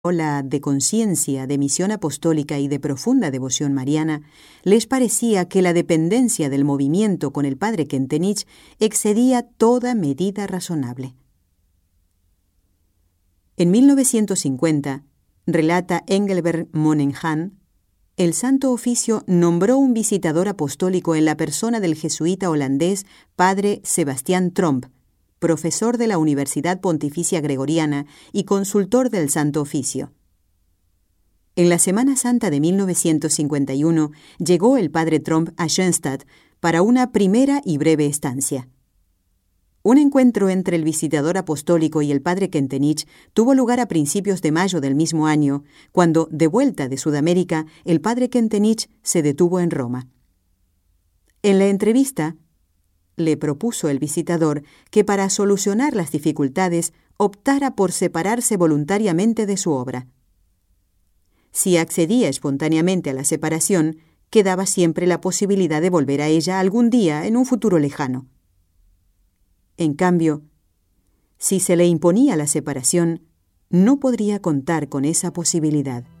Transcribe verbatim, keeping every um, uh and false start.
ola de conciencia, de misión apostólica y de profunda devoción mariana, les parecía que la dependencia del movimiento con el padre Kentenich excedía toda medida razonable. En mil novecientos cincuenta, relata Engelbert Monenhan, el Santo Oficio nombró un visitador apostólico en la persona del jesuita holandés padre Sebastián Tromp, profesor de la Universidad Pontificia Gregoriana y consultor del Santo Oficio. En la Semana Santa de mil novecientos cincuenta y uno llegó el padre Tromp a Schoenstatt para una primera y breve estancia. Un encuentro entre el visitador apostólico y el padre Kentenich tuvo lugar a principios de mayo del mismo año, cuando, de vuelta de Sudamérica, el padre Kentenich se detuvo en Roma. En la entrevista, le propuso el visitador que para solucionar las dificultades optara por separarse voluntariamente de su obra. Si accedía espontáneamente a la separación, quedaba siempre la posibilidad de volver a ella algún día en un futuro lejano. En cambio, si se le imponía la separación, no podría contar con esa posibilidad.